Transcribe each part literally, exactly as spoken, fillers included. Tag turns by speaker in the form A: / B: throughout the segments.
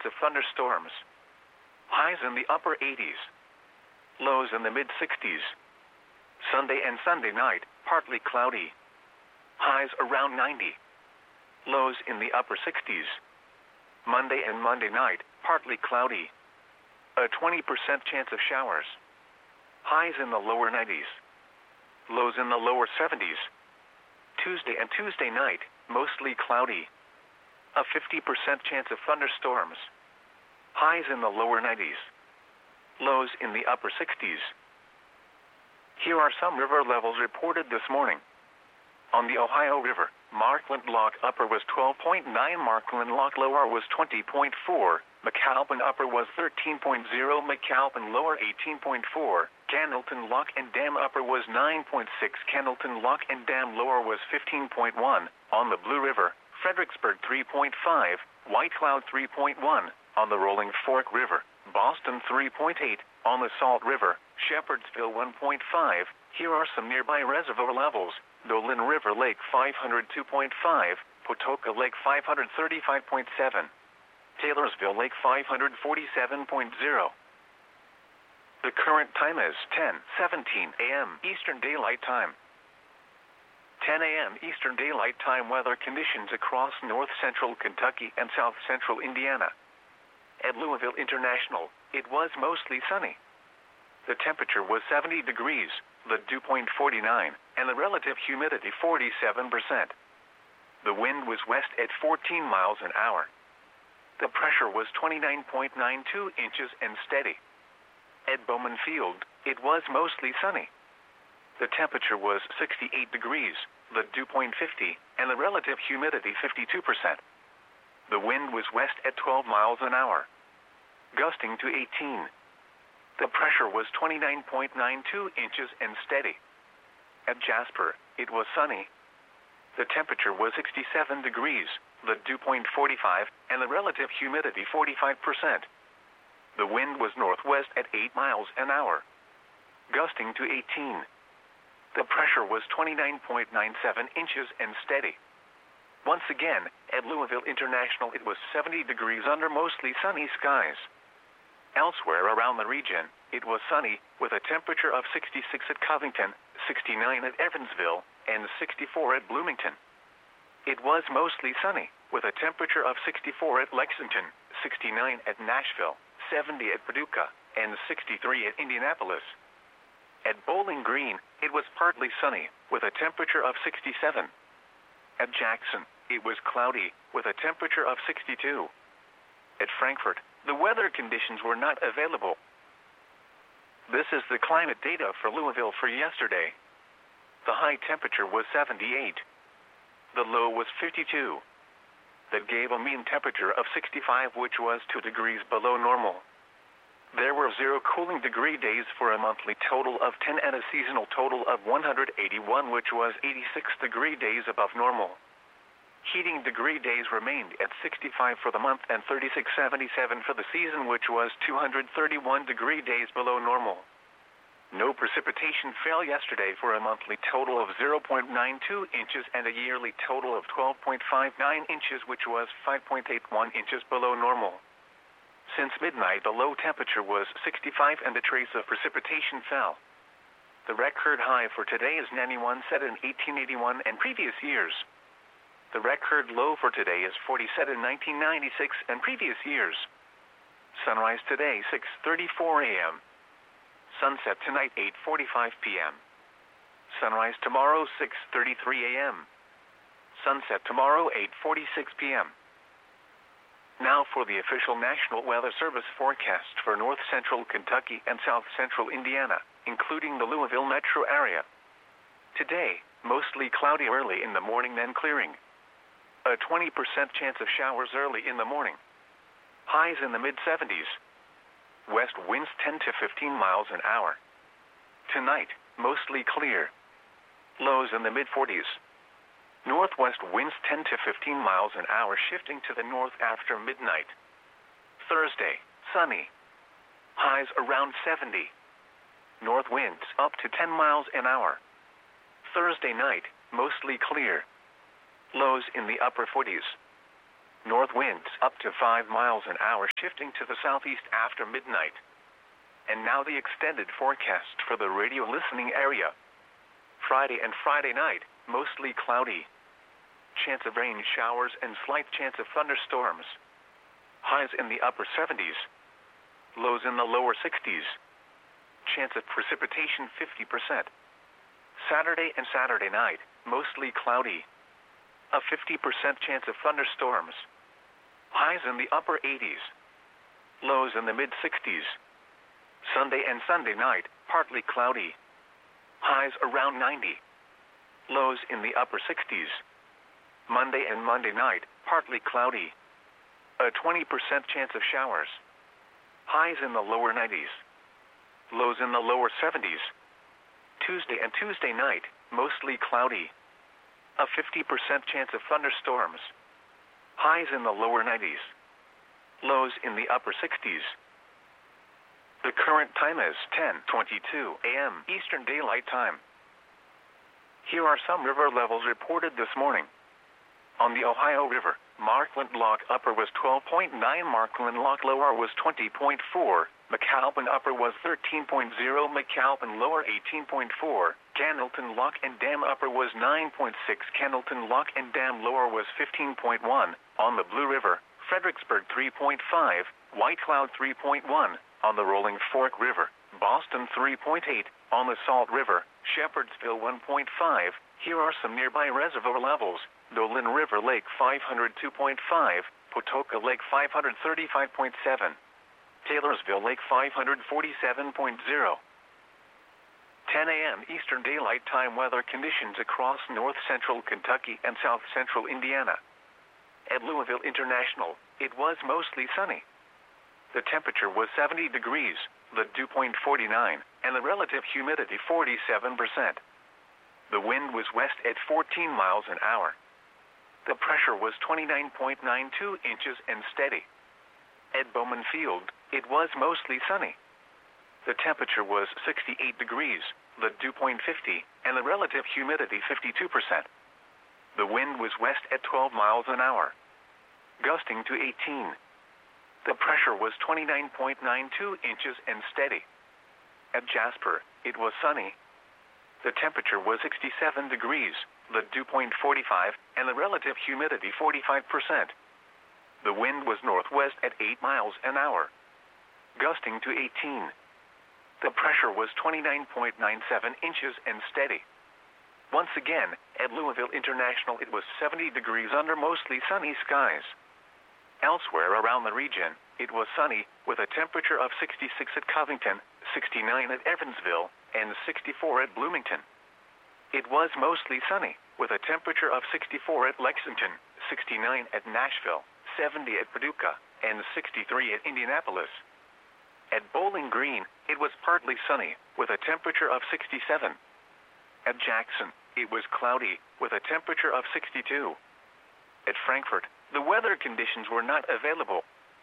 A: of thunderstorms. Highs in the upper eighties. Lows in the mid-sixties. Sunday and Sunday night, partly cloudy. Highs around ninety. Lows in the upper sixties. Monday and Monday night, partly cloudy. A twenty percent chance of showers. Highs in the lower nineties. Lows in the lower seventies. Tuesday and Tuesday night, mostly cloudy. A fifty percent chance of thunderstorms. Highs in the lower nineties. Lows in the upper sixties. Here are some river levels reported this morning. On the Ohio River, Markland Lock Upper was twelve point nine, Markland Lock Lower was twenty point four, McAlpin Upper was thirteen point zero, McAlpin Lower eighteen point four, Candleton Lock and Dam Upper was nine point six, Candleton Lock and Dam Lower was fifteen point one, on the Blue River, Fredericksburg three point five, White Cloud three point one, on the Rolling Fork River, Boston three point eight, on the Salt River, Shepherdsville one point five. Here are some nearby reservoir levels. Dolan River Lake five hundred two point five, Potoka Lake five hundred thirty-five point seven, Taylorsville Lake five hundred forty-seven point zero. The current time is ten seventeen a m Eastern Daylight Time. ten a m Eastern Daylight Time weather conditions across north central Kentucky and south central Indiana. At Louisville International, it was mostly sunny. The temperature was seventy degrees, the dew point forty-nine, and the relative humidity forty-seven percent. The wind was west at fourteen miles an hour. The pressure was twenty-nine point nine two inches and steady. At Bowman Field, it was mostly sunny. The temperature was sixty-eight degrees, the dew point fifty, and the relative humidity fifty-two percent. The wind was west at twelve miles an hour, gusting to eighteen. The pressure was twenty-nine point nine two inches and steady. At Jasper, it was sunny. The temperature was sixty-seven degrees, the dew point forty-five, and the relative humidity forty-five percent. The wind was northwest at eight miles an hour, gusting to eighteen. The pressure was twenty-nine point nine seven inches and steady. Once again, at Louisville International it was seventy degrees under mostly sunny skies. Elsewhere around the region, it was sunny, with a temperature of sixty-six at Covington, sixty-nine at Evansville, and sixty-four at Bloomington. It was mostly sunny, with a temperature of sixty-four at Lexington, sixty-nine at Nashville, seventy at Paducah, and sixty-three at Indianapolis. At Bowling Green, it was partly sunny, with a temperature of sixty-seven. At Jackson, it was cloudy, with a temperature of sixty-two. At Frankfort, the weather conditions were not available. This is the climate data for Louisville for yesterday. The high temperature was seventy-eight. The low was fifty-two. That gave a mean temperature of sixty-five, which was two degrees below normal. There were zero cooling degree days for a monthly total of ten and a seasonal total of one hundred eighty-one, which was eighty-six degree days above normal. Heating degree days remained at sixty-five for the month and thirty-six seventy-seven for the season, which was two hundred thirty-one degree days below normal. No precipitation fell yesterday for a monthly total of zero point nine two inches and a yearly total of twelve point five nine inches, which was five point eight one inches below normal. Since midnight, the low temperature was sixty-five and a trace of precipitation fell. The record high for today is ninety-one, set in eighteen eighty-one and previous years. The record low for today is forty, set in nineteen ninety-six and previous years. Sunrise today, six thirty-four a m Sunset tonight, eight forty-five p m Sunrise tomorrow, six thirty-three a m Sunset tomorrow, eight forty-six p m Now for the official National Weather Service forecast for north central Kentucky and south central Indiana, including the Louisville metro area. Today, mostly cloudy early in the morning, then clearing. A twenty percent chance of showers early in the morning. Highs in the mid seventies. West winds ten to fifteen miles an hour. Tonight, mostly clear. Lows in the mid forties. Northwest winds ten to fifteen miles an hour, shifting to the north after midnight. Thursday, sunny. Highs around seventy. North winds up to ten miles an hour. Thursday night, mostly clear. Lows in the upper forties. North winds up to five miles an hour, shifting to the southeast after midnight. And now the extended forecast for the radio listening area. Friday and Friday night, mostly cloudy. Chance of rain showers and slight chance of thunderstorms. Highs in the upper seventies. Lows in the lower sixties. Chance of precipitation fifty percent. Saturday and Saturday night, mostly cloudy. A fifty percent chance of thunderstorms. Highs in the upper eighties. Lows in the mid sixties. Sunday and Sunday night, partly cloudy. Highs around ninety. Lows in the upper sixties. Monday and Monday night, partly cloudy. A twenty percent chance of showers. Highs in the lower nineties. Lows in the lower seventies. Tuesday and Tuesday night, mostly cloudy. A fifty percent chance of thunderstorms. Highs in the lower nineties. Lows in the upper sixties. The current time is ten twenty-two a m Eastern Daylight Time. Here are some river levels reported this morning. On the Ohio River, Markland Lock Upper was twelve point nine, Markland Lock Lower was twenty point four, McAlpin Upper was thirteen point zero, McAlpin Lower eighteen point four, Candleton Lock and Dam Upper was nine point six, Candleton Lock and Dam Lower was fifteen point one, on the Blue River, Fredericksburg three point five, White Cloud three point one, on the Rolling Fork River, Boston three point eight, on the Salt River, Shepherdsville one point five. Here are some nearby reservoir levels. Dolan River Lake five hundred two point five, Patoka Lake five hundred thirty-five point seven, Taylorsville Lake five hundred forty-seven point zero. ten a m Eastern Daylight Time weather conditions across north central Kentucky and south central Indiana. At Louisville International, it was mostly sunny. The temperature was seventy degrees, the dew point forty-nine, and the relative humidity forty-seven percent. The wind was west at fourteen miles an hour. The pressure was twenty-nine point nine two inches and steady. At Bowman Field, it was mostly sunny. The temperature was sixty-eight degrees, the dew point fifty, and the relative humidity fifty-two percent. The wind was west at twelve miles an hour, gusting to eighteen. The pressure was twenty-nine point nine two inches and steady. At Jasper, it was sunny. The temperature was sixty-seven degrees, the dew point forty-five, and the relative humidity forty-five percent. The wind was northwest at eight miles an hour, gusting to eighteen. The pressure was twenty-nine point nine seven inches and steady. Once again, at Louisville International it was seventy degrees under mostly sunny skies. Elsewhere around the region, it was sunny, with a temperature of sixty-six at Covington, sixty-nine at Evansville, and sixty-four at Bloomington. It was mostly sunny, with a temperature of sixty-four at Lexington, sixty-nine at Nashville, seventy at Paducah, and sixty-three at Indianapolis. At Bowling Green, it was partly sunny, with a temperature of sixty-seven. At Jackson, it was cloudy, with a temperature of sixty-two. At Frankfort, the weather conditions were not available.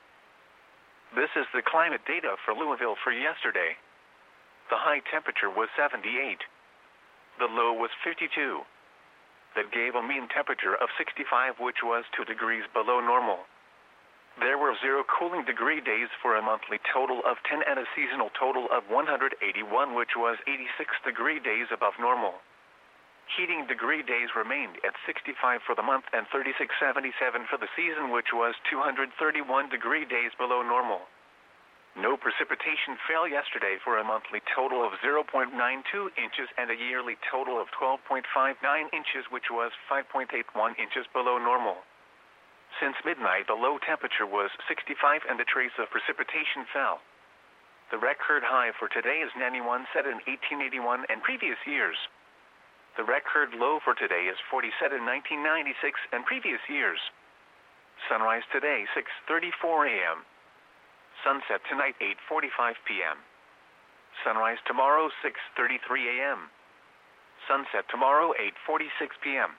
A: This is the climate data for Louisville for yesterday. The high temperature was seventy-eight. The low was fifty-two. That gave a mean temperature of sixty-five, which was two degrees below normal. There were zero cooling degree days for a monthly total of ten and a seasonal total of one hundred eighty-one, which was eighty-six degree days above normal. Heating degree days remained at sixty-five for the month and thirty-six seventy-seven for the season, which was two hundred thirty-one degree days below normal. No precipitation fell yesterday for a monthly total of zero point nine two inches and a yearly total of twelve point five nine inches, which was five point eight one inches below normal. Since midnight, the low temperature was sixty-five and a trace of precipitation fell. The record high for today is ninety-one, set in eighteen eighty-one and previous years. The record low for today is forty, set in nineteen ninety-six and previous years. Sunrise today, six thirty-four a m Sunset tonight, eight forty-five p m Sunrise tomorrow, six thirty-three a m Sunset tomorrow, eight forty-six p m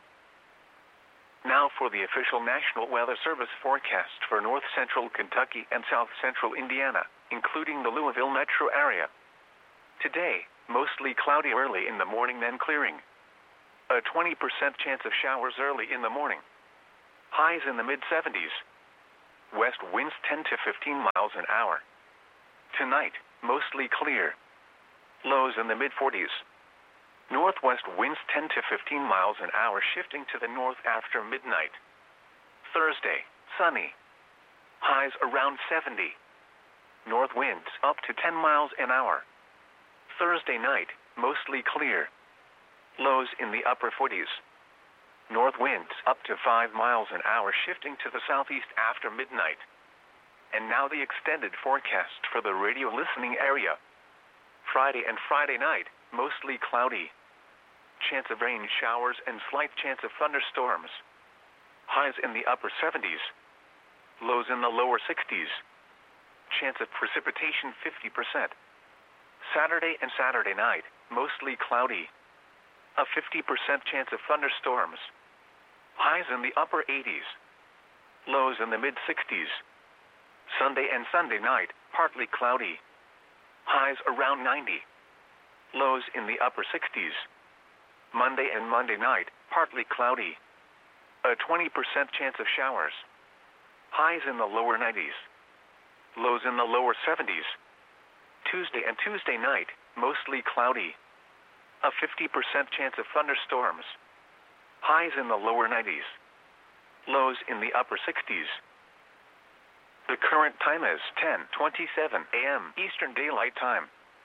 A: Now for the official National Weather Service forecast for north central Kentucky and south central Indiana, including the Louisville metro area. Today, mostly cloudy early in the morning, then clearing. A twenty percent chance of showers early in the morning. Highs in the mid seventies, west winds ten to fifteen miles an hour. Tonight, mostly clear. Lows in the mid forties. Northwest winds ten to fifteen miles an hour, shifting to the north after midnight. Thursday, sunny. Highs around seventy. North winds up to ten miles an hour. Thursday night, mostly clear. Lows in the upper forties. North winds up to five miles an hour, shifting to the southeast after midnight. And now the extended forecast for the radio listening area. Friday and Friday night, mostly cloudy. Chance of rain showers and slight chance of thunderstorms. Highs in the upper seventies. Lows in the lower sixties. Chance of precipitation fifty percent. Saturday and Saturday night, mostly cloudy. A fifty percent chance of thunderstorms. Highs in the upper eighties. Lows in the mid sixties. Sunday and Sunday night, partly cloudy. Highs around ninety. Lows in the upper sixties. Monday and Monday night, partly cloudy. A twenty percent chance of showers. Highs in the lower nineties. Lows in the lower seventies. Tuesday and Tuesday night, mostly cloudy. A fifty percent chance of thunderstorms. Highs in the lower nineties. Lows in the upper sixties. The current time is ten twenty-seven a m Eastern Daylight Time.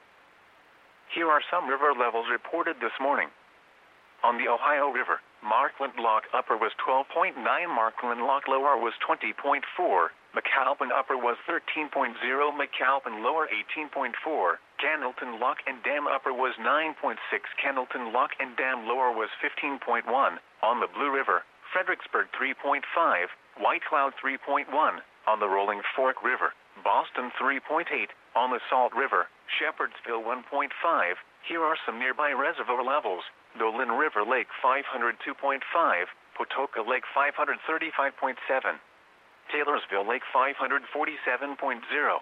A: Here are some river levels reported this morning. On the Ohio River, Markland Lock Upper was twelve point nine, Markland Lock Lower was twenty point four, McAlpin Upper was thirteen point zero, McAlpin Lower eighteen point four, Candleton Lock and Dam Upper was nine point six, Candleton Lock and Dam Lower was fifteen point one, on the Blue River, Fredericksburg three point five, White Cloud three point one, on the Rolling Fork River, Boston three point eight, on the Salt River, Shepherdsville one point five. Here are some nearby reservoir levels. Dolan River Lake five hundred two point five, Potoka Lake five hundred thirty-five point seven, Taylorsville Lake five hundred forty-seven point zero.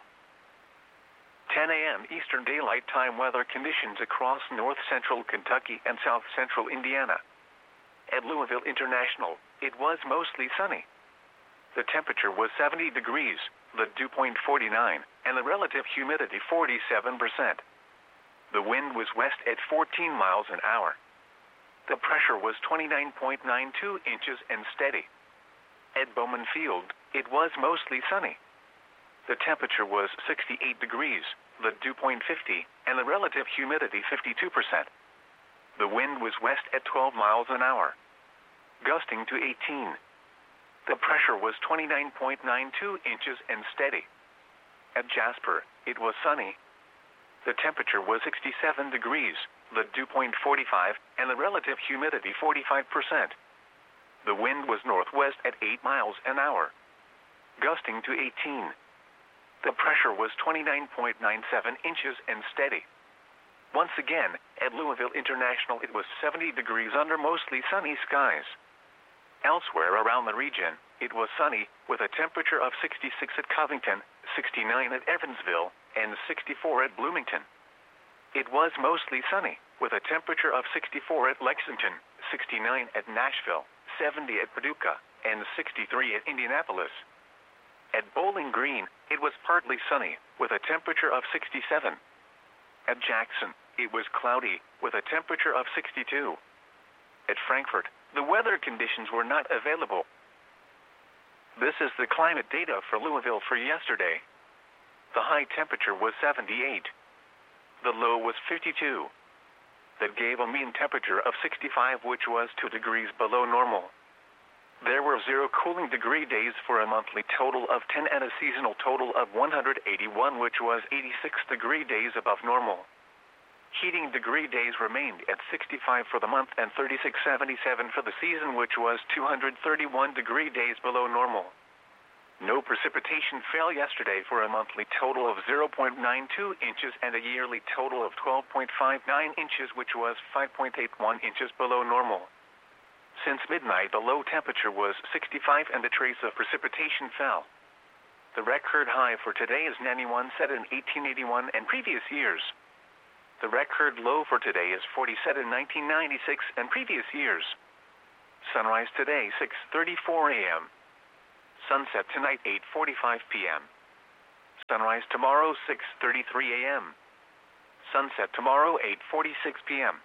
A: ten a m Eastern Daylight Time weather conditions across north central Kentucky and south central Indiana. At Louisville International, it was mostly sunny. The temperature was seventy degrees, the dew point forty-nine, and the relative humidity forty-seven percent. The wind was west at fourteen miles an hour. The pressure was twenty-nine point nine two inches and steady. At Bowman Field, it was mostly sunny. The temperature was sixty-eight degrees, the dew point fifty, and the relative humidity fifty-two percent. The wind was west at twelve miles an hour, gusting to eighteen. The pressure was twenty-nine point nine two inches and steady. At Jasper, it was sunny. The temperature was sixty-seven degrees, the dew point forty-five, and the relative humidity forty-five percent. The wind was northwest at eight miles an hour, gusting to eighteen. The pressure was twenty-nine point nine seven inches and steady. Once again, at Louisville International, it was seventy degrees under mostly sunny skies. Elsewhere around the region, it was sunny, with a temperature of sixty-six at Covington, sixty-nine at Evansville, and sixty-four at Bloomington. It was mostly sunny, with a temperature of sixty-four at Lexington, sixty-nine at Nashville, seventy at Paducah, and sixty-three at Indianapolis. At Bowling Green, it was partly sunny, with a temperature of sixty-seven. At Jackson, it was cloudy, with a temperature of sixty-two. At Frankfort, the weather conditions were not available. This is the climate data for Louisville for yesterday. The high temperature was seventy-eight. The low was fifty-two. That gave a mean temperature of sixty-five, which was two degrees below normal. There were zero cooling degree days for a monthly total of ten and a seasonal total of one hundred eighty-one, which was eighty-six degree days above normal. Heating degree days remained at sixty-five for the month and thirty-six seventy-seven for the season, which was two hundred thirty-one degree days below normal. No precipitation fell yesterday for a monthly total of zero point nine two inches and a yearly total of twelve point five nine inches, which was five point eight one inches below normal. Since midnight, the low temperature was sixty-five and a trace of precipitation fell. The record high for today is ninety-one, set in eighteen eighty-one and previous years. The record low for today is forty, set in nineteen ninety-six and previous years. Sunrise today, six thirty-four a m Sunset tonight eight forty-five p m Sunrise tomorrow six thirty-three a m Sunset tomorrow eight forty-six p m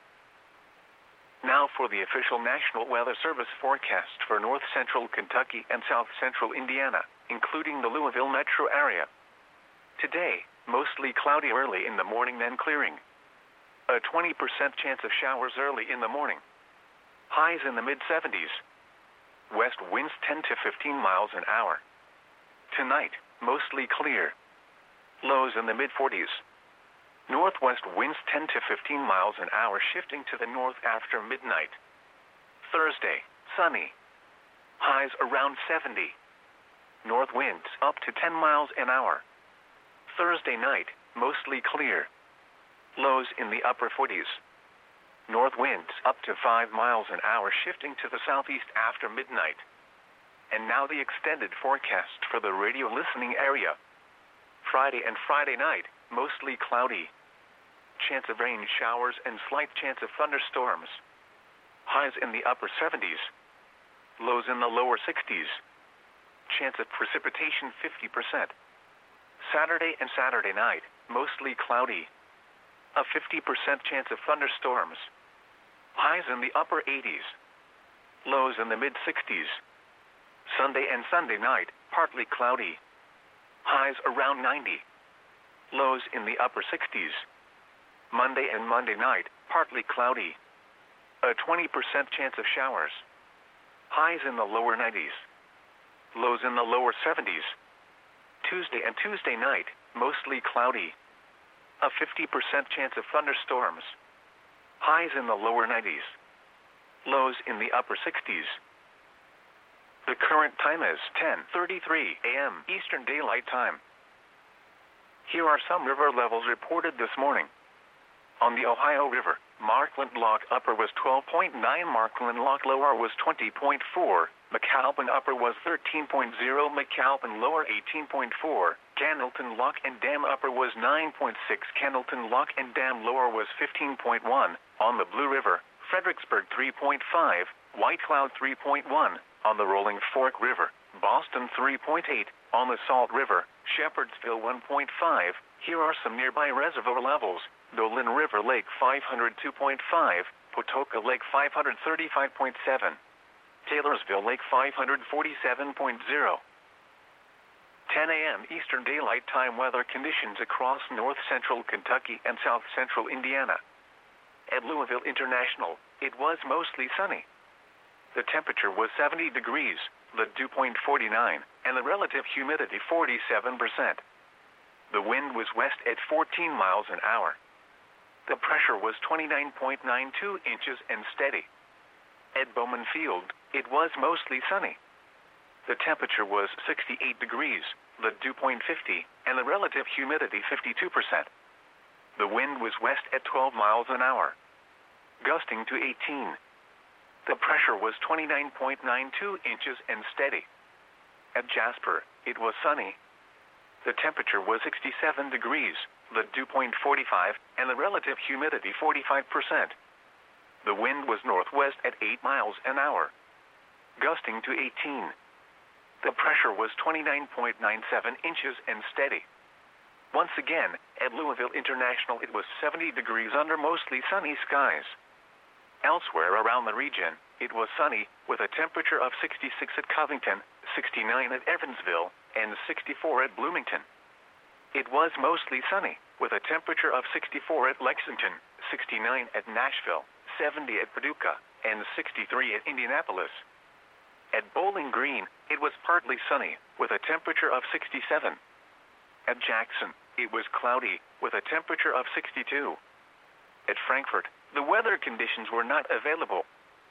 A: Now for the official National Weather Service forecast for north central Kentucky and south central Indiana, including the Louisville metro area. Today, mostly cloudy early in the morning, then clearing. A twenty percent chance of showers early in the morning. Highs in the mid seventies. West winds ten to fifteen miles an hour. Tonight, mostly clear. Lows in the mid forties. Northwest winds ten to fifteen miles an hour, shifting to the north after midnight. Thursday, sunny. Highs around seventy. North winds up to ten miles an hour. Thursday night, mostly clear. Lows in the upper forties. North winds up to five miles an hour, shifting to the southeast after midnight. And now the extended forecast for the radio listening area. Friday and Friday night, mostly cloudy. Chance of rain showers and slight chance of thunderstorms. Highs in the upper seventies. Lows in the lower sixties. Chance of precipitation fifty percent. Saturday and Saturday night, mostly cloudy. A fifty percent chance of thunderstorms. Highs in the upper eighties. Lows in the mid sixties. Sunday and Sunday night, partly cloudy. Highs around ninety. Lows in the upper sixties. Monday and Monday night, partly cloudy. A twenty percent chance of showers. Highs in the lower nineties. Lows in the lower seventies. Tuesday and Tuesday night, mostly cloudy. A fifty percent chance of thunderstorms. Highs in the lower nineties. Lows in the upper sixties. The current time is ten thirty-three a m Eastern Daylight Time. Here are some river levels reported this morning. On the Ohio River, Markland Lock Upper was twelve point nine, Markland Lock Lower was twenty point four, McAlpin Upper was thirteen point zero, McAlpin Lower eighteen point four, Candleton Lock and Dam Upper was nine point six, Candleton Lock and Dam Lower was fifteen point one, on the Blue River, Fredericksburg three point five, White Cloud three point one, on the Rolling Fork River, Boston three point eight, on the Salt River, Shepherdsville one point five. Here are some nearby reservoir levels. Dolan River Lake five hundred two point five, Patoka Lake five hundred thirty-five point seven, Taylorsville Lake five hundred forty-seven point zero. ten a m Eastern Daylight Time weather conditions across north central Kentucky and south central Indiana. At Louisville International, it was mostly sunny. The temperature was seventy degrees, the dew point forty-nine, and the relative humidity forty-seven percent. The wind was west at fourteen miles an hour. The pressure was twenty-nine point nine two inches and steady. At Bowman Field, it was mostly sunny. The temperature was sixty-eight degrees, the dew point fifty, and the relative humidity fifty-two percent. The wind was west at twelve miles an hour, gusting to eighteen. The pressure was twenty-nine point nine two inches and steady. At Jasper, it was sunny. The temperature was sixty-seven degrees, the dew point forty-five, and the relative humidity forty-five percent. The wind was northwest at eight miles an hour, gusting to eighteen. The pressure was twenty-nine point nine seven inches and steady. Once again, at Louisville International, it was seventy degrees under mostly sunny skies. Elsewhere around the region, it was sunny, with a temperature of sixty-six at Covington, sixty-nine at Evansville, and sixty-four at Bloomington. It was mostly sunny, with a temperature of sixty-four at Lexington, sixty-nine at Nashville, seventy at Paducah, and sixty-three at Indianapolis. At Bowling Green, it was partly sunny, with a temperature of sixty-seven. At Jackson, it was cloudy, with a temperature of sixty-two. At Frankfort, the weather conditions were not available.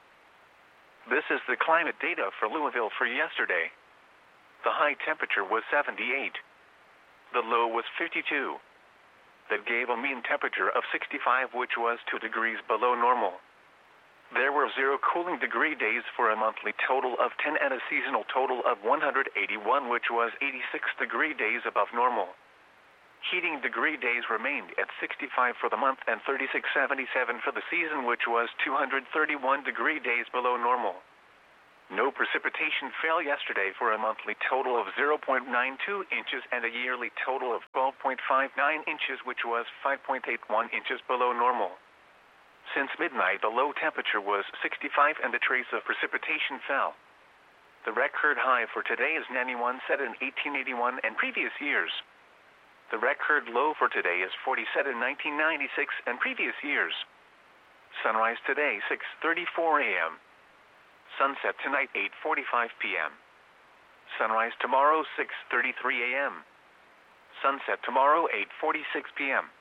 A: This is the climate data for Louisville for yesterday. The high temperature was seventy-eight. The low was fifty-two. That gave a mean temperature of sixty-five, which was two degrees below normal. There were zero cooling degree days for a monthly total of ten and a seasonal total of one hundred eighty-one, which was eighty-six degree days above normal. Heating degree days remained at sixty-five for the month and thirty-six seventy-seven for the season, which was two hundred thirty-one degree days below normal. No precipitation fell yesterday for a monthly total of zero point nine two inches and a yearly total of twelve point five nine inches, which was five point eight one inches below normal. Since midnight, the low temperature was sixty-five and a trace of precipitation fell. The record high for today is ninety-one, set in eighteen eighty-one and previous years. The record low for today is forty, set in nineteen ninety-six and previous years. Sunrise today, six thirty-four a m Sunset tonight, eight forty-five p m Sunrise tomorrow, six thirty-three a m Sunset tomorrow, eight forty-six p m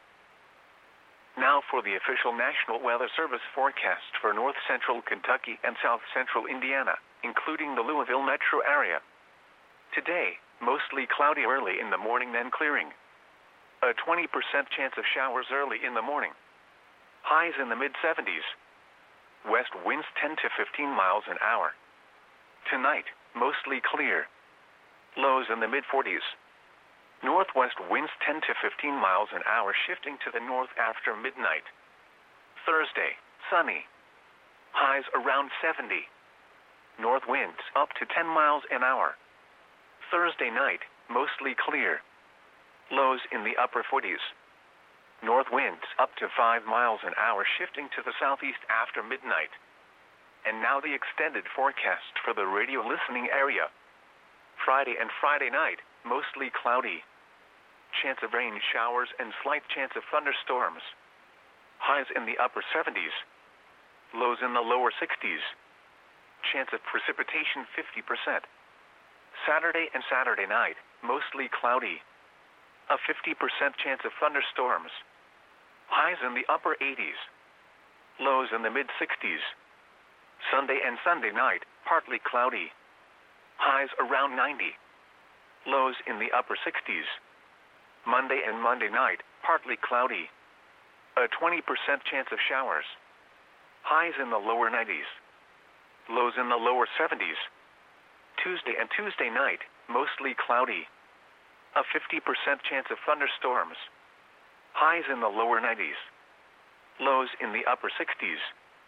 A: Now for the official National Weather Service forecast for north central Kentucky and south central Indiana, including the Louisville metro area. Today, mostly cloudy early in the morning, then clearing. A twenty percent chance of showers early in the morning. Highs in the mid seventies. West winds ten to fifteen miles an hour. Tonight, mostly clear. Lows in the mid forties. Northwest winds ten to fifteen miles an hour, shifting to the north after midnight. Thursday, sunny. Highs around seventy. North winds up to ten miles an hour. Thursday night, mostly clear. Lows in the upper forties. North winds up to five miles an hour, shifting to the southeast after midnight. And now the extended forecast for the radio listening area. Friday and Friday night, mostly cloudy. Chance of rain showers and slight chance of thunderstorms. Highs in the upper seventies. Lows in the lower sixties. Chance of precipitation fifty percent. Saturday and Saturday night, mostly cloudy. A fifty percent chance of thunderstorms. Highs in the upper eighties. Lows in the mid sixties. Sunday and Sunday night, partly cloudy. Highs around ninety. Lows in the upper sixties. Monday and Monday night, partly cloudy. A twenty percent chance of showers. Highs in the lower nineties. Lows in the lower seventies. Tuesday and Tuesday night, mostly cloudy. A fifty percent chance of thunderstorms. Highs in the lower nineties. Lows in the upper sixties.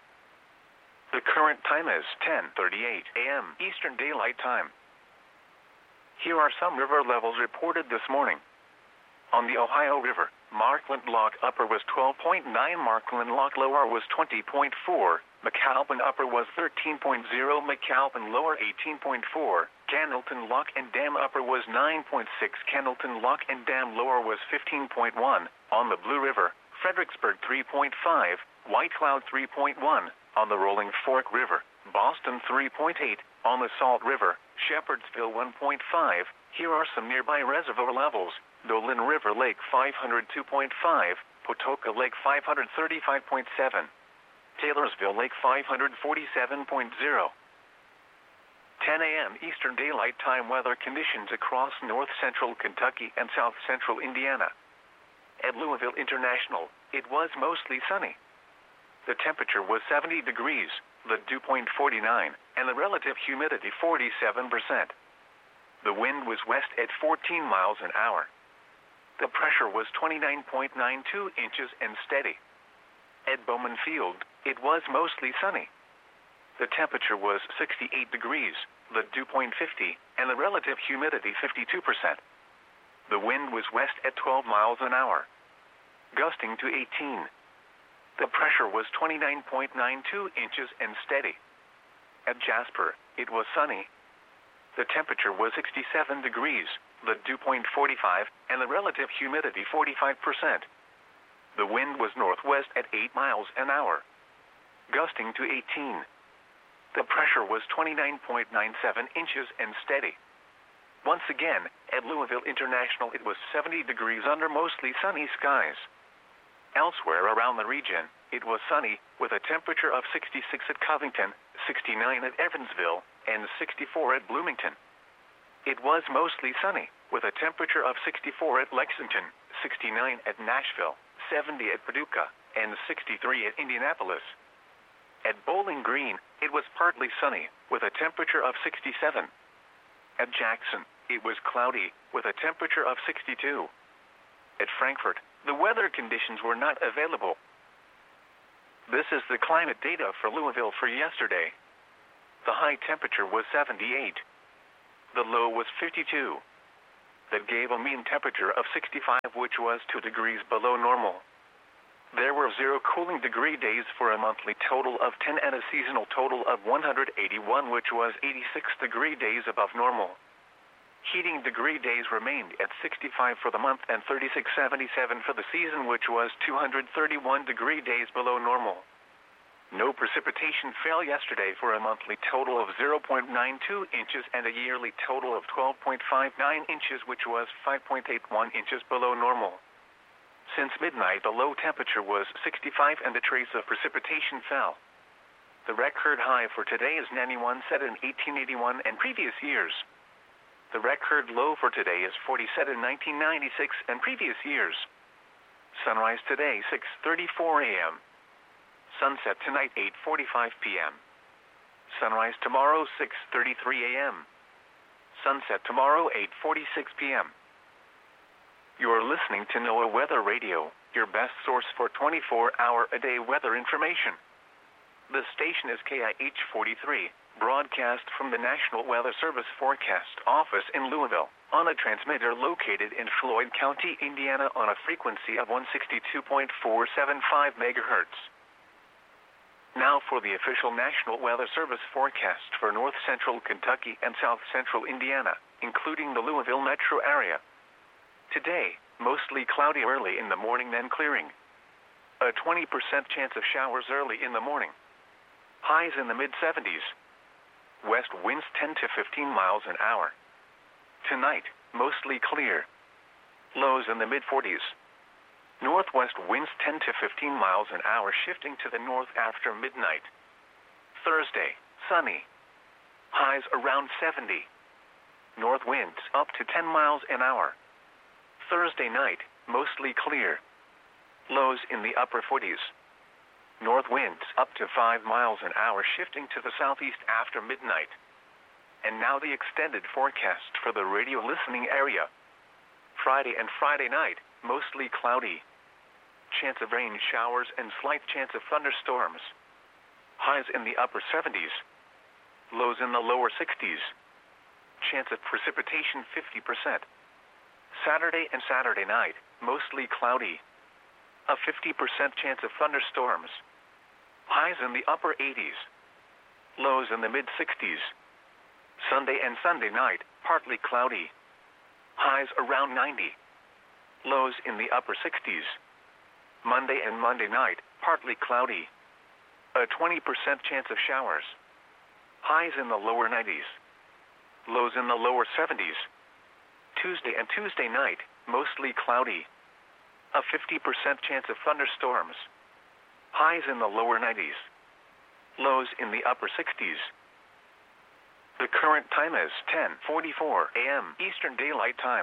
A: The current time is ten thirty-eight a m Eastern Daylight Time. Here are some river levels reported this morning. On the Ohio River, Markland Lock Upper was twelve point nine, Markland Lock Lower was twenty point four, McAlpin Upper was thirteen point zero, McAlpin Lower eighteen point four, Candleton Lock and Dam Upper was nine point six, Candleton Lock and Dam Lower was fifteen point one, on the Blue River, Fredericksburg three point five, White Cloud three point one, on the Rolling Fork River, Boston three point eight, on the Salt River, Shepherdsville one point five. Here are some nearby reservoir levels. Dolan River Lake five hundred two point five, Patoka Lake five hundred thirty-five point seven, Taylorsville Lake five hundred forty-seven point zero. ten a m Eastern Daylight Time weather conditions across north central Kentucky and south central Indiana. At Louisville International, it was mostly sunny. The temperature was seventy degrees, the dew point forty-nine, and the relative humidity forty-seven percent. The wind was west at fourteen miles an hour. The pressure was twenty-nine point nine two inches and steady. At Bowman Field, it was mostly sunny. The temperature was sixty-eight degrees, the dew point fifty, and the relative humidity fifty-two percent. The wind was west at twelve miles an hour, gusting to eighteen. The pressure was twenty-nine point nine two inches and steady. At Jasper, it was sunny. The temperature was sixty-seven degrees, the dew point forty-five, and the relative humidity forty-five percent. The wind was northwest at eight miles an hour, gusting to eighteen. The pressure was twenty-nine point nine seven inches and steady. Once again, at Louisville International, it was seventy degrees under mostly sunny skies. Elsewhere around the region, it was sunny, with a temperature of sixty-six at Covington, sixty-nine at Evansville, and sixty-four at Bloomington. It was mostly sunny, with a temperature of sixty-four at Lexington, sixty-nine at Nashville, seventy at Paducah, and sixty-three at Indianapolis. At Bowling Green, it was partly sunny, with a temperature of sixty-seven. At Jackson, it was cloudy, with a temperature of sixty-two. At Frankfort, the weather conditions were not available. This is the climate data for Louisville for yesterday. The high temperature was seventy-eight. The low was fifty-two. That gave a mean temperature of sixty-five, which was two degrees below normal. There were zero cooling degree days for a monthly total of ten and a seasonal total of one hundred eighty-one, which was eighty-six degree days above normal. Heating degree days remained at sixty-five for the month and thirty-six seventy-seven for the season, which was two hundred thirty-one degree days below normal. No precipitation fell yesterday for a monthly total of zero point nine two inches and a yearly total of twelve point five nine inches, which was five point eight one inches below normal. Since midnight, the low temperature was sixty-five and a trace of precipitation fell. The record high for today is ninety-one, set in eighteen eighty-one and previous years. The record low for today is forty, set in nineteen ninety-six and previous years. Sunrise today, six thirty-four a m Sunset tonight, eight forty-five p m Sunrise tomorrow, six thirty-three a m Sunset tomorrow, eight forty-six p m You're listening to NOAA Weather Radio, your best source for twenty-four hour a day weather information. The station is K I H forty-three, broadcast from the National Weather Service Forecast Office in Louisville, on a transmitter located in Floyd County, Indiana, on a frequency of one sixty-two point four seven five megahertz. Now for the official National Weather Service forecast for north central Kentucky and south central Indiana, including the Louisville metro area. Today, mostly cloudy early in the morning, then clearing. A twenty percent chance of showers early in the morning. Highs in the mid seventies. West winds ten to fifteen miles an hour. Tonight, mostly clear. Lows in the mid forties. Northwest winds ten to fifteen miles an hour, shifting to the north after midnight. Thursday, sunny. Highs around seventy. North winds up to ten miles an hour. Thursday night, mostly clear. Lows in the upper forties. North winds up to five miles an hour, shifting to the southeast after midnight. And now the extended forecast for the radio listening area. Friday and Friday night, mostly cloudy. Chance of rain showers and slight chance of thunderstorms. Highs in the upper seventies. Lows in the lower sixties. Chance of precipitation fifty percent. Saturday and Saturday night, mostly cloudy. A fifty percent chance of thunderstorms. Highs in the upper eighties. Lows in the mid sixties. Sunday and Sunday night, partly cloudy. Highs around ninety. Lows in the upper sixties. Monday and Monday night, partly cloudy. A twenty percent chance of showers. Highs in the lower nineties. Lows in the lower seventies. Tuesday and Tuesday night, mostly cloudy. A fifty percent chance of thunderstorms. Highs in the lower nineties. Lows in the upper sixties. The current time is ten forty-four a m Eastern Daylight Time.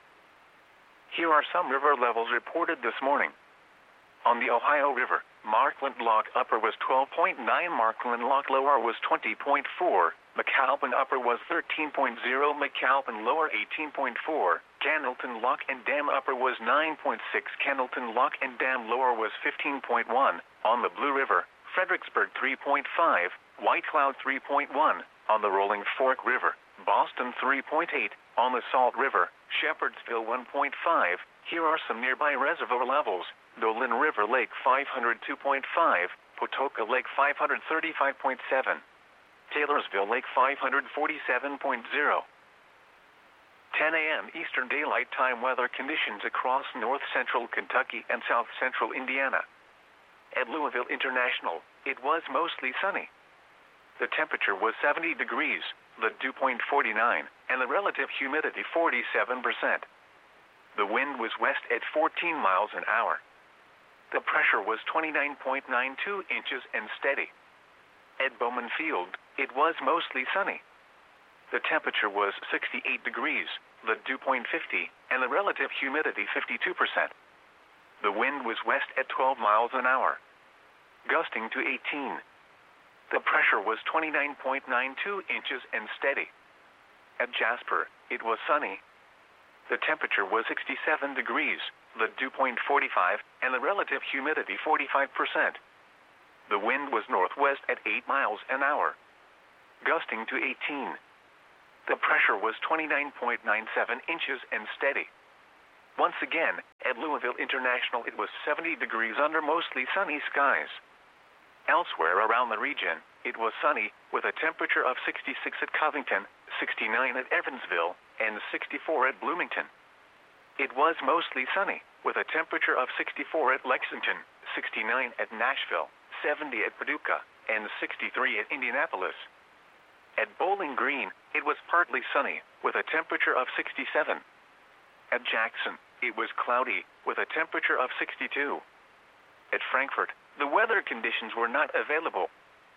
A: Here are some river levels reported this morning. On the Ohio River, Markland Lock Upper was twelve point nine, Markland Lock Lower was twenty point four, McAlpin Upper was thirteen point zero, McAlpin Lower eighteen point four, Cannelton Lock and Dam Upper was nine point six, Cannelton Lock and Dam Lower was fifteen point one, on the Blue River, Fredericksburg three point five, White Cloud three point one, on the Rolling Fork River, Boston three point eight, on the Salt River, Shepherdsville one point five. Here are some nearby reservoir levels. Dolan River Lake five hundred two point five, Potoka Lake five hundred thirty-five point seven, Taylorsville Lake five hundred forty-seven point zero. ten a m Eastern Daylight Time weather conditions across north central Kentucky and south central Indiana. At Louisville International, it was mostly sunny. The temperature was seventy degrees, the dew point forty-nine, and the relative humidity forty-seven percent. The wind was west at fourteen miles an hour. The pressure was twenty-nine point nine two inches and steady. At Bowman Field, it was mostly sunny. The temperature was sixty-eight degrees, the dew point fifty, and the relative humidity fifty-two percent. The wind was west at twelve miles an hour, gusting to eighteen. The pressure was twenty-nine point nine two inches and steady. At Jasper, it was sunny. The temperature was sixty-seven degrees, the dew point forty-five, and the relative humidity forty-five percent. The wind was northwest at eight miles an hour, gusting to eighteen. The pressure was twenty-nine point nine seven inches and steady. Once again, at Louisville International it was seventy degrees under mostly sunny skies. Elsewhere around the region, it was sunny, with a temperature of sixty-six at Covington, sixty-nine at Evansville, and sixty-four at Bloomington. It was mostly sunny, with a temperature of sixty-four at Lexington, sixty-nine at Nashville, seventy at Paducah, and sixty-three at Indianapolis. At Bowling Green, it was partly sunny, with a temperature of sixty-seven. At Jackson, it was cloudy, with a temperature of sixty-two. At Frankfort, the weather conditions were not available.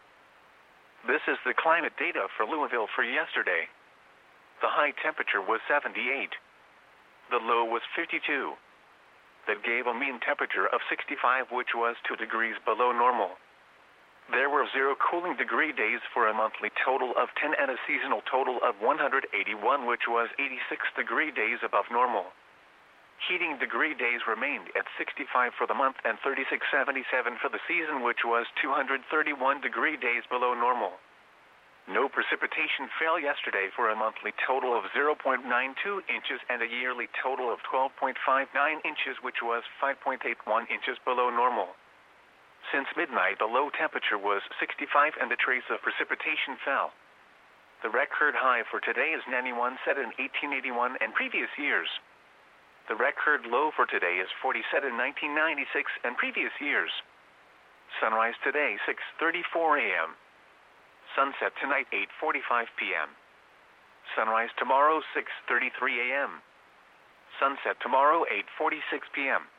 A: This is the climate data for Louisville for yesterday. The high temperature was seventy-eight. The low was fifty-two. That gave a mean temperature of sixty-five, which was two degrees below normal. There were zero cooling degree days for a monthly total of ten and a seasonal total of one hundred eighty-one, which was eighty-six degree days above normal. Heating degree days remained at sixty-five for the month and thirty-six seventy-seven for the season, which was two hundred thirty-one degree days below normal. No precipitation fell yesterday for a monthly total of zero point nine two inches and a yearly total of twelve point five nine inches, which was five point eight one inches below normal. Since midnight, the low temperature was sixty-five and a trace of precipitation fell. The record high for today is ninety-one, set in eighteen eighty-one and previous years. The record low for today is forty, set in nineteen ninety-six and previous years. Sunrise today, six thirty-four a m Sunset tonight, eight forty-five p m Sunrise tomorrow, six thirty-three a m Sunset tomorrow, eight forty-six p m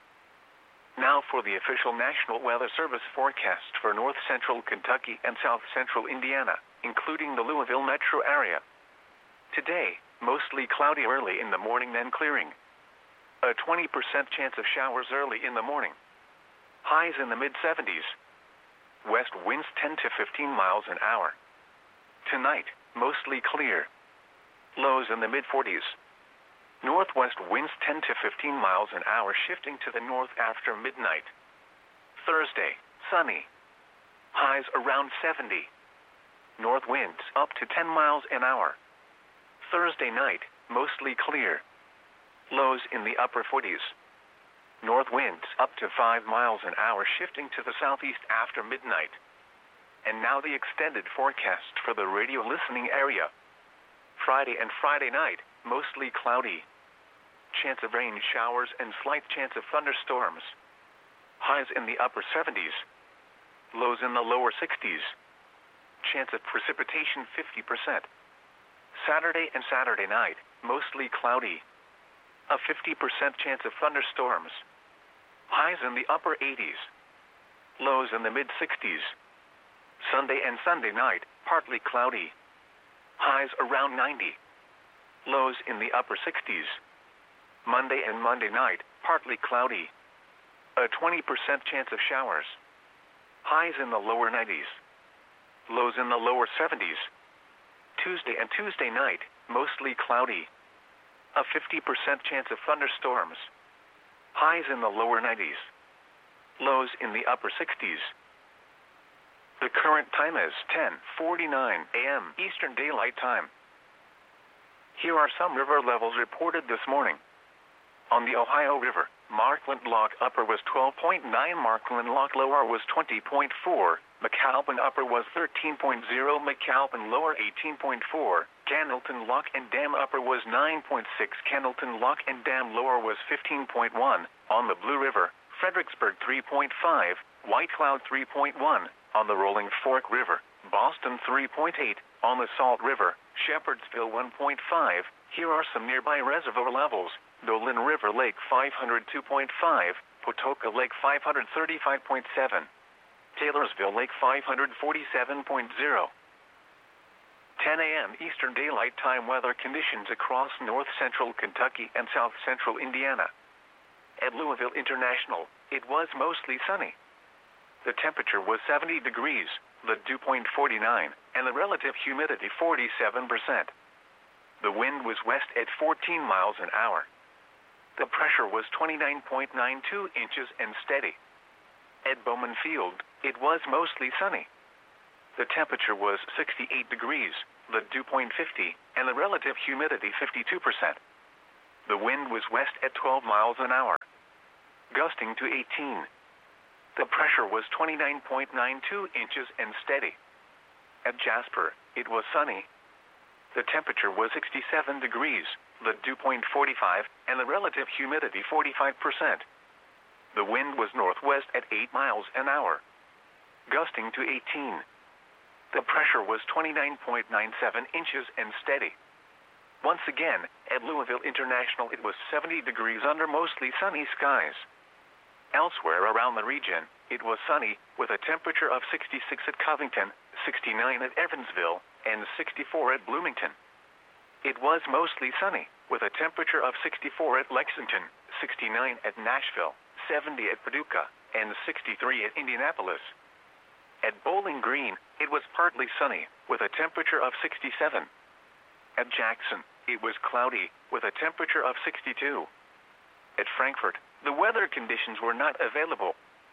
A: Now for the official National Weather Service forecast for north central Kentucky and south central Indiana, including the Louisville metro area. Today, mostly cloudy early in the morning, then clearing. A twenty percent chance of showers early in the morning. Highs in the mid seventies. West winds ten to fifteen miles an hour. Tonight, mostly clear. Lows in the mid forties. Northwest winds ten to fifteen miles an hour, shifting to the north after midnight. Thursday, sunny. Highs around seventy. North winds up to ten miles an hour. Thursday night, mostly clear. Lows in the upper forties. North winds up to five miles an hour, shifting to the southeast after midnight. And now the extended forecast for the radio listening area. Friday and Friday night, mostly cloudy. Chance of rain showers and slight chance of thunderstorms. Highs in the upper seventies. Lows in the lower sixties. Chance of precipitation fifty percent. Saturday and Saturday night, mostly cloudy. A fifty percent chance of thunderstorms. Highs in the upper eighties. Lows in the mid sixties. Sunday and Sunday night, partly cloudy. Highs around ninety. Lows in the upper sixties. Monday and Monday night, partly cloudy. A twenty percent chance of showers. Highs in the lower nineties. Lows in the lower seventies. Tuesday and Tuesday night, mostly cloudy. A fifty percent chance of thunderstorms. Highs in the lower nineties. Lows in the upper sixties. The current time is ten forty-nine a m Eastern Daylight Time. Here are some river levels reported this morning. On the Ohio River, Markland Lock Upper was twelve point nine, Markland Lock Lower was twenty point four, McAlpin Upper was thirteen point zero, McAlpin Lower eighteen point four, Candleton Lock and Dam Upper was nine point six, Candleton Lock and Dam Lower was fifteen point one, on the Blue River, Fredericksburg three point five, White Cloud three point one, on the Rolling Fork River, Boston three point eight, on the Salt River, Shepherdsville one point five. Here are some nearby reservoir levels. Dolan River Lake five hundred two point five, Patoka Lake five hundred thirty-five point seven, Taylorsville Lake five hundred forty-seven point zero. ten a m Eastern Daylight Time weather conditions across north central Kentucky and south central Indiana. At Louisville International, it was mostly sunny. The temperature was seventy degrees, the dew point forty-nine, and the relative humidity forty-seven percent. The wind was west at fourteen miles an hour. The pressure was twenty-nine point nine two inches and steady. At Bowman Field, it was mostly sunny. The temperature was sixty-eight degrees, the dew point fifty, and the relative humidity fifty-two percent. The wind was west at twelve miles an hour, gusting to eighteen. The pressure was twenty-nine point nine two inches and steady. At Jasper, it was sunny. The temperature was sixty-seven degrees, the dew point forty-five, and the relative humidity forty-five percent. The wind was northwest at eight miles an hour, gusting to eighteen. The pressure was twenty-nine point nine seven inches and steady. Once again, at Louisville International it was seventy degrees under mostly sunny skies. Elsewhere around the region, it was sunny, with a temperature of sixty-six at Covington, sixty-nine at Evansville, and sixty-four at Bloomington. It was mostly sunny, with a temperature of sixty-four at Lexington, sixty-nine at Nashville, seventy at Paducah, and sixty-three at Indianapolis. At Bowling Green, it was partly sunny, with a temperature of sixty-seven. At Jackson, it was cloudy, with a temperature of sixty-two. At Frankfort, the weather conditions were not available.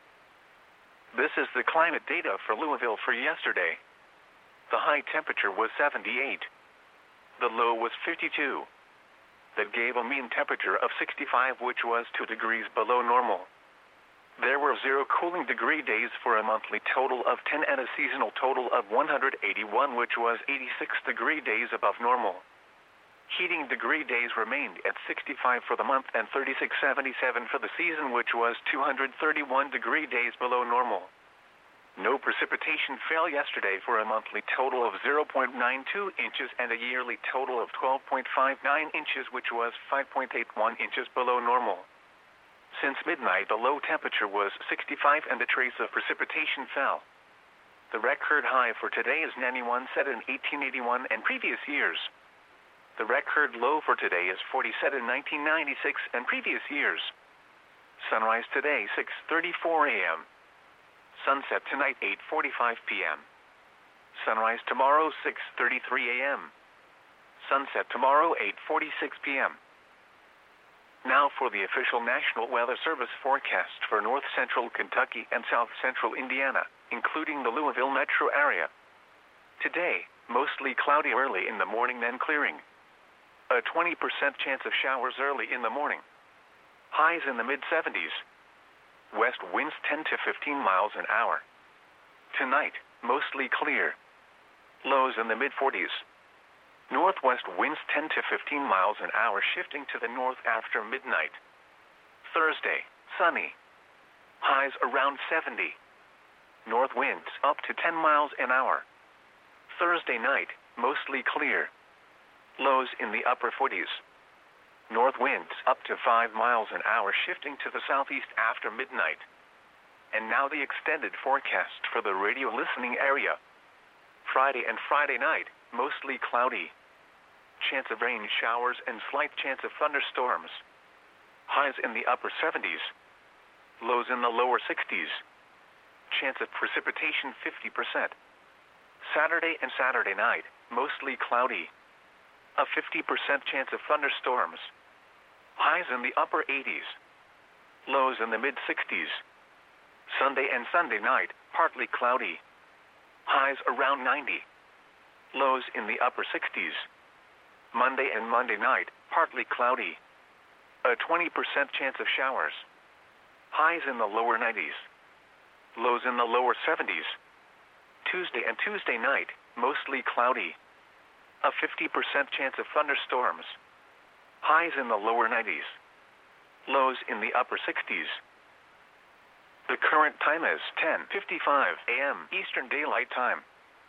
A: This is the climate data for Louisville for yesterday. The high temperature was seventy-eight. The low was fifty-two. That gave a mean temperature of sixty-five, which was two degrees below normal. There were zero cooling degree days for a monthly total of ten and a seasonal total of one hundred eighty-one, which was eighty-six degree days above normal. Heating degree days remained at sixty-five for the month and thirty-six seventy-seven for the season, which was two hundred thirty-one degree days below normal. No precipitation fell yesterday for a monthly total of zero point nine two inches and a yearly total of twelve point five nine inches, which was five point eight one inches below normal. Since midnight, the low temperature was sixty-five and a trace of precipitation fell. The record high for today is ninety-one, set in eighteen eighty-one and previous years. The record low for today is forty, set in nineteen ninety-six and previous years. Sunrise today, six thirty-four a m Sunset tonight, eight forty-five p m Sunrise tomorrow, six thirty-three a m Sunset tomorrow, eight forty-six p m Now for the official National Weather Service forecast for north central Kentucky and south central Indiana, including the Louisville metro area. Today, mostly cloudy early in the morning, then clearing. A twenty percent chance of showers early in the morning. Highs in the mid seventies. West winds ten to fifteen miles an hour. Tonight, mostly clear. Lows in the mid forties. Northwest winds ten to fifteen miles an hour, shifting to the north after midnight. Thursday, sunny. Highs around seventy. North winds up to ten miles an hour. Thursday night, mostly clear. Lows in the upper forties. North winds up to five miles an hour, shifting to the southeast after midnight. And now the extended forecast for the radio listening area. Friday and Friday night, mostly cloudy. Chance of rain showers and slight chance of thunderstorms. Highs in the upper seventies. Lows in the lower sixties. Chance of precipitation fifty percent. Saturday and Saturday night, mostly cloudy. A fifty percent chance of thunderstorms. Highs in the upper eighties. Lows in the mid sixties. Sunday and Sunday night, partly cloudy. Highs around ninety. Lows in the upper sixties. Monday and Monday night, partly cloudy. A twenty percent chance of showers. Highs in the lower nineties. Lows in the lower seventies. Tuesday and Tuesday night, mostly cloudy. A fifty percent chance of thunderstorms. Highs in the lower nineties. Lows in the upper sixties. The current time is ten fifty-five a m Eastern Daylight Time.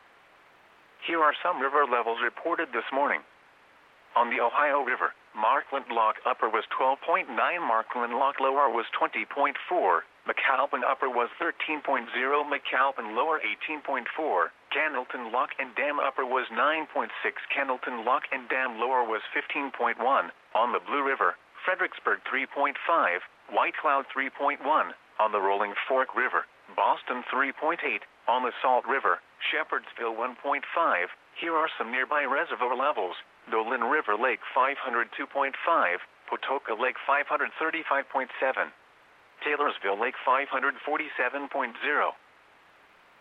A: Here are some river levels reported this morning. On the Ohio River, Markland Lock Upper was twelve point nine, Markland Lock Lower was twenty point four, McAlpin Upper was thirteen point zero, McAlpin Lower eighteen point four, Candleton Lock and Dam Upper was nine point six, Candleton Lock and Dam Lower was fifteen point one, on the Blue River, Fredericksburg three point five, White Cloud three point one, on the Rolling Fork River, Boston three point eight, on the Salt River, Shepherdsville one point five. Here are some nearby reservoir levels. Dolan River Lake five hundred two point five, Potoka Lake five hundred thirty-five point seven, Taylorsville Lake five hundred forty-seven point zero,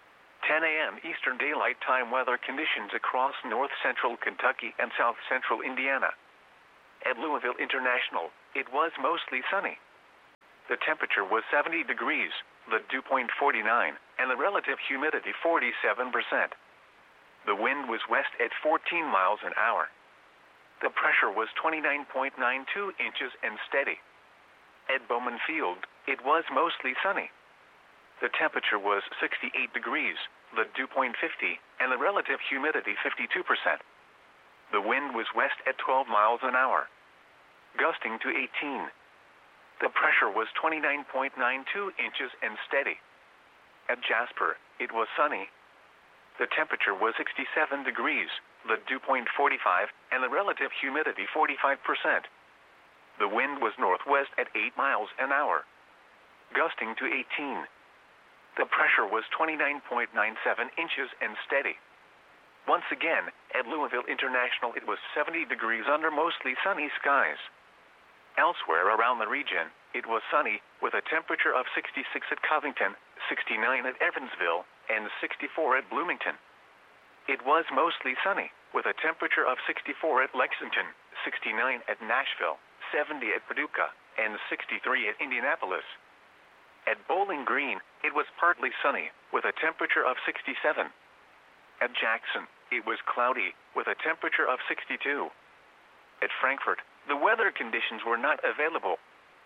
A: ten a m Eastern Daylight Time weather conditions across north-central Kentucky and south-central Indiana. At Louisville International, it was mostly sunny. The temperature was seventy degrees, the dew point forty-nine, and the relative humidity forty-seven percent. The wind was west at fourteen miles an hour. The pressure was twenty-nine point nine two inches and steady. At Bowman Field, it was mostly sunny. The temperature was sixty-eight degrees, the dew point fifty, and the relative humidity fifty-two percent. The wind was west at twelve miles an hour, gusting to eighteen. The pressure was twenty-nine point nine two inches and steady. At Jasper, it was sunny. The temperature was sixty-seven degrees, the dew point forty-five, and the relative humidity forty-five percent. The wind was northwest at eight miles an hour, gusting to eighteen. The pressure was twenty-nine point nine seven inches and steady. Once again, at Louisville International, it was seventy degrees under mostly sunny skies. Elsewhere around the region, it was sunny, with a temperature of sixty-six at Covington, sixty-nine at Evansville, and sixty-four at Bloomington. It was mostly sunny, with a temperature of sixty-four at Lexington, sixty-nine at Nashville, seventy at Paducah, and sixty-three at Indianapolis. At Bowling Green, it was partly sunny, with a temperature of sixty-seven. At Jackson, it was cloudy, with a temperature of sixty-two. At Frankfort, the weather conditions were not available.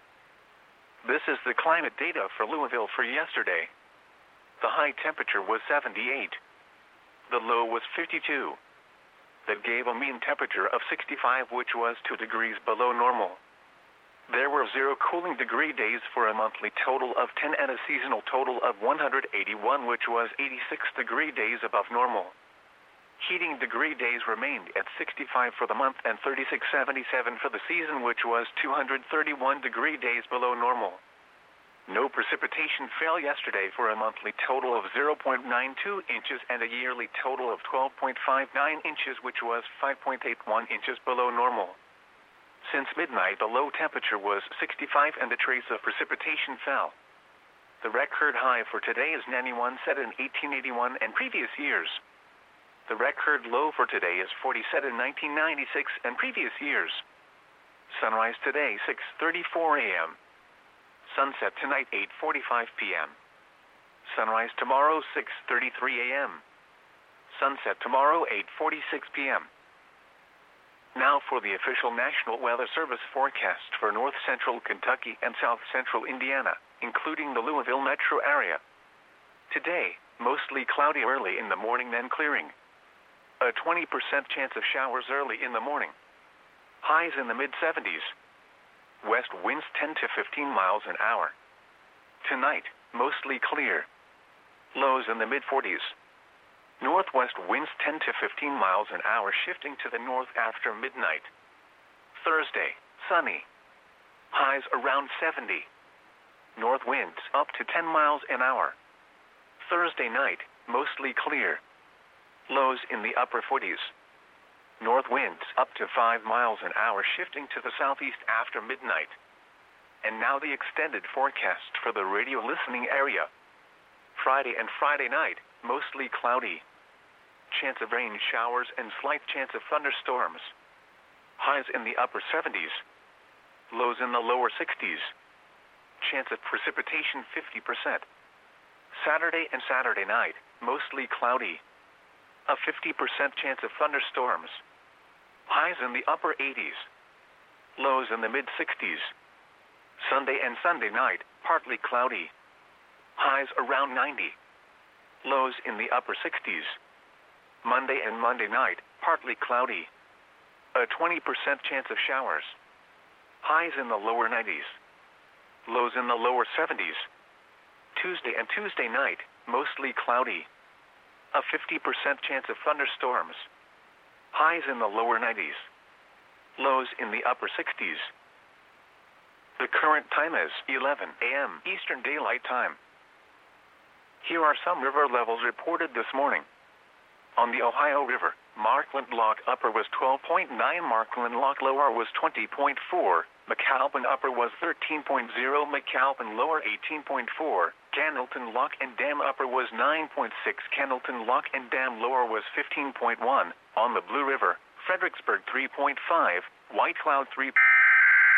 A: This is the climate data for Louisville for yesterday. The high temperature was seventy-eight. The low was fifty-two. That gave a mean temperature of sixty-five, which was two degrees below normal. There were zero cooling degree days for a monthly total of ten and a seasonal total of one hundred eighty-one, which was eighty-six degree days above normal. Heating degree days remained at sixty-five for the month and thirty-six seventy-seven for the season, which was two hundred thirty-one degree days below normal. No precipitation fell yesterday for a monthly total of zero point nine two inches and a yearly total of twelve point five nine inches, which was five point eight one inches below normal. Since midnight, the low temperature was sixty-five and a trace of precipitation fell. The record high for today is ninety-one, set in eighteen eighty-one and previous years. The record low for today is forty, set in nineteen ninety-six and previous years. Sunrise today, six thirty-four a m Sunset tonight, eight forty-five p m Sunrise tomorrow, six thirty-three a m Sunset tomorrow, eight forty-six p m Now for the official National Weather Service forecast for north-central Kentucky and south-central Indiana, including the Louisville metro area. Today, mostly cloudy early in the morning, then clearing. A twenty percent chance of showers early in the morning. Highs in the mid seventies. West winds ten to fifteen miles an hour. Tonight, mostly clear. Lows in the mid forties. Northwest winds ten to fifteen miles an hour, shifting to the north after midnight. Thursday, sunny. Highs around seventy. North winds up to ten miles an hour. Thursday night, mostly clear. Lows in the upper forties. North winds up to five miles an hour, shifting to the southeast after midnight. And now the extended forecast for the radio listening area. Friday and Friday night, mostly cloudy. Chance of rain showers and slight chance of thunderstorms. Highs in the upper seventies. Lows in the lower sixties. Chance of precipitation fifty percent. Saturday and Saturday night, mostly cloudy. A fifty percent chance of thunderstorms. Highs in the upper eighties. Lows in the mid sixties. Sunday and Sunday night, partly cloudy. Highs around ninety. Lows in the upper sixties. Monday and Monday night, partly cloudy. A twenty percent chance of showers. Highs in the lower nineties. Lows in the lower seventies. Tuesday and Tuesday night, mostly cloudy. A fifty percent chance of thunderstorms. Highs in the lower nineties. Lows in the upper sixties. The current time is eleven a m Eastern Daylight Time. Here are some river levels reported this morning. On the Ohio River, Markland Lock Upper was twelve point nine, Markland Lock Lower was twenty point four, McAlpin Upper was thirteen point zero, McAlpin Lower eighteen point four, Candleton Lock and Dam Upper was nine point six, Candleton Lock and Dam Lower was fifteen point one, on the Blue River, Fredericksburg three point five, White Cloud three point